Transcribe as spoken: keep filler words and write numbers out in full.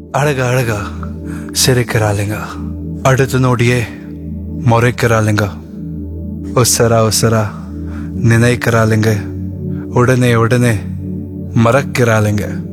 அழகா அழகா சிரிக்கிறாளுங்க, அடுத்த நொடியே முறைக்கிறாளுங்க, உசரா உசரா நினைக்கிறாளுங்க, உடனே உடனே மறக்கிறாளுங்க.